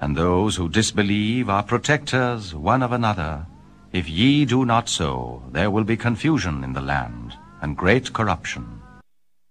and those who disbelieve are protectors one of another. If ye do not so, there will be confusion in the land, and great corruption.